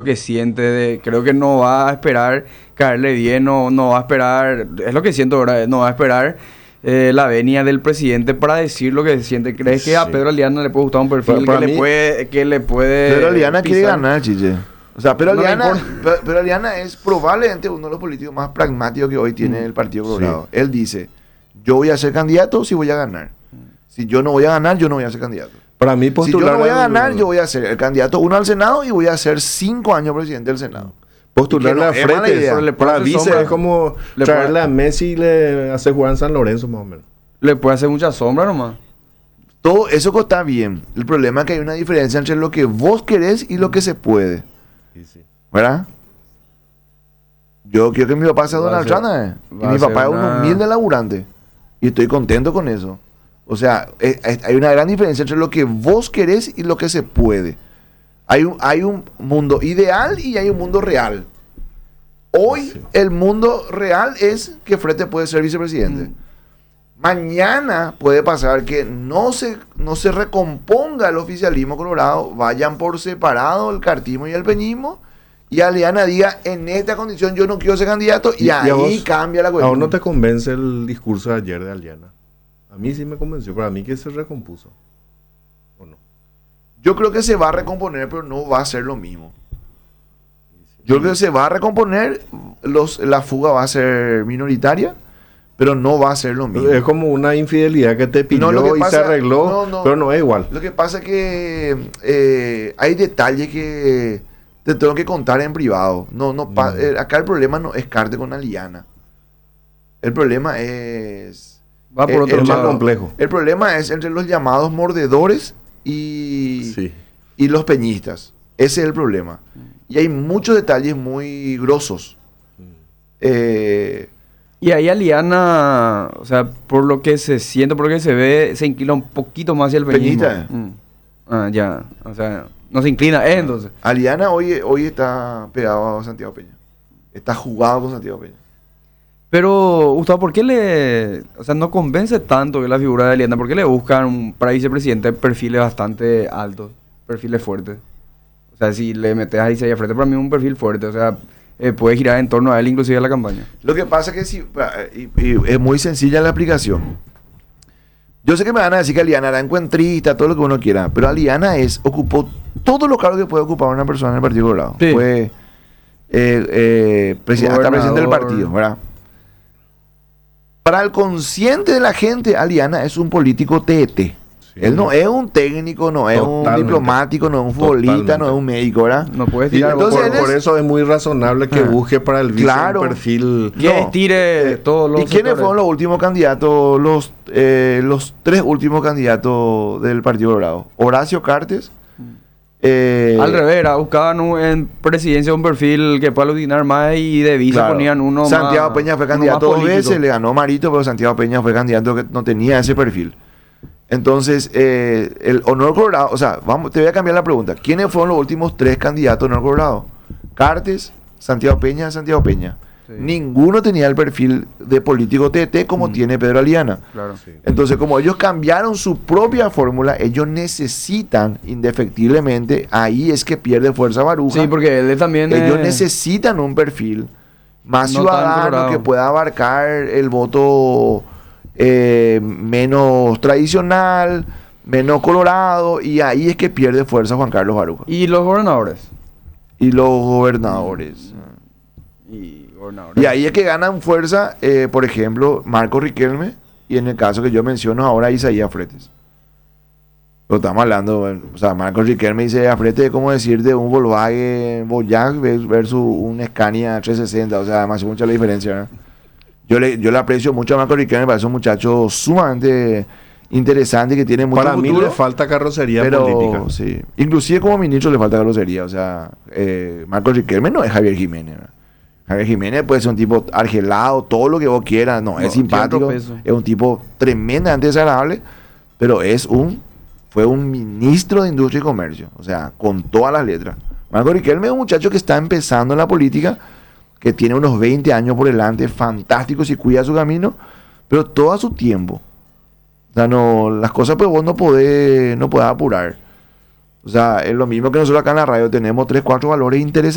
que siente, creo que no va a esperar caerle bien, no va a esperar, es lo que siento ahora, no va a esperar la venia del presidente para decir lo que siente. ¿Crees que a Sí. Pedro Aliana le puede gustar un perfil Para que mí, le puede Pedro Aliana quiere pisar? ganar, Chiche. O sea, Pedro No le Aliana, importa. Pedro Aliana es probablemente uno de los políticos más pragmáticos que hoy tiene el Partido Colorado. Él dice, yo voy a ser candidato si voy a ganar. Si yo no voy a ganar, yo no voy a ser candidato. Para mí Si yo postular no voy a al- ganar, yo voy a ser el candidato uno al Senado y voy a ser 5 años presidente del Senado. postularle Y que a no es mala frente, idea. pero le Para para vice sombra. es como Le traerle a Messi y le hace jugar en San Lorenzo más o menos. Le puede hacer mucha sombra nomás. Todo eso está bien. El problema es que hay una diferencia entre lo que vos querés y lo que se puede. ¿Verdad? Yo quiero que mi papá sea Va a Donald ser- Trump. Y va a mi ser papá es un una- humilde laburante. Y estoy contento con eso. O sea, hay una gran diferencia entre lo que vos querés y lo que se puede. Hay un mundo ideal y hay un mundo real. Hoy Sí. el mundo real es que Frete puede ser vicepresidente. Mañana puede pasar que no se recomponga el oficialismo colorado, vayan por separado el cartismo y el peñismo, y Aliana diga, en esta condición yo no quiero ser candidato, y a ahí vos- cambia la ¿A cuestión. vos no te convence el discurso de ayer de Aliana? A mí sí me convenció, para mí que se recompuso. ¿O no? Yo creo que se va a recomponer, pero no va a ser lo mismo. Yo creo que se va a recomponer, la fuga va a ser minoritaria, pero no va a ser lo mismo. Es como una infidelidad que te pidió lo que y se pasa- arregló, no. pero no es igual. Lo que pasa es que hay detalles que te tengo que contar en privado. Acá el problema no es Carte con Aliana. El problema es... Va por otro Es más lado. complejo. El problema es entre los llamados mordedores y Sí. los peñistas. Ese es el problema. Y hay muchos detalles muy grosos. Y ahí Aliana, o sea, por lo que se siente, por lo que se ve, se inclina un poquito más hacia el peñismo. Peñista. Ah, ya. O sea, no se inclina, entonces. Aliana hoy está pegado a Santiago Peña. Está jugado con Santiago Peña. Pero, Gustavo, ¿por qué o sea, no convence tanto que la figura de Aliana? ¿Por qué le buscan para vicepresidente perfiles bastante altos, perfiles fuertes? O sea, si le metes a Isaías Frente, para mí es un perfil fuerte, o sea, puede girar en torno a él inclusive la campaña. Lo que pasa es que y es muy sencilla la explicación. Yo sé que me van a decir que Aliana era encuentrista, todo lo que uno quiera, pero Aliana ocupó todos los cargos que puede ocupar una persona en el Partido Colorado. Sí. Fue hasta presidente del partido, ¿verdad? Para el consciente de la gente, Aliana es un político TET. Sí. Él no es un técnico, no es un Totalmente. diplomático, no es un futbolista, Totalmente. no es un médico, ¿verdad? No puedes Y tirar entonces él por es- eso es muy razonable que Ah. busque para el vice Claro. un perfil. que No. estire todos los ¿Y quiénes sectores. fueron los últimos candidatos, los 3 últimos candidatos del Partido Colorado? Horacio Cartes. Al revés, buscaban en presidencia un perfil que pueda aglutinar más y de vice Claro. ponían uno Santiago más, Peña fue uno candidato más 2 político. veces, le ganó Marito, pero Santiago Peña fue candidato que no tenía ese perfil. Entonces, el Honor Colorado, o sea, te voy a cambiar la pregunta. ¿Quiénes fueron los últimos 3 candidatos de Honor Colorado? Cartes, Santiago Peña. Sí. Ninguno tenía el perfil de político TT como tiene Pedro Aliana. Claro. Sí. Entonces, como ellos cambiaron su propia fórmula, ellos necesitan, indefectiblemente, ahí es que pierde fuerza Baruja. Sí, porque él también Ellos necesitan un perfil más No tan ciudadano colorado. que pueda abarcar el voto menos tradicional, menos colorado, y ahí es que pierde fuerza Juan Carlos Baruja. Y los gobernadores. Y los gobernadores. Y ahí es que ganan fuerza, por ejemplo, Marco Riquelme, y en el caso que yo menciono ahora, Isaías Fretes. Lo estamos hablando, o sea, Marco Riquelme y Isaías Fretes es como decir de un Volkswagen Voyage versus un Scania 360, o sea, además es mucha la diferencia, ¿verdad? Yo le aprecio mucho a Marco Riquelme, me parece un muchacho sumamente interesante que tiene mucho Para mí futuro. le falta carrocería Pero política. sí, inclusive como ministro le falta carrocería, o sea, Marco Riquelme no es Javier Jiménez, ¿verdad? Javier Jiménez puede ser un tipo argelado, todo lo que vos quieras, no, es simpático, 100 pesos. es un tipo tremendamente desagradable, pero fue un ministro de Industria y Comercio, o sea, con todas las letras. Marco Riquelme es un muchacho que está empezando en la política, que tiene unos 20 años por delante, fantástico si cuida su camino, pero todo a su tiempo. O sea, no, las cosas pues vos no podés apurar. O sea, es lo mismo que nosotros acá en la radio tenemos 3, 4 valores interesantes.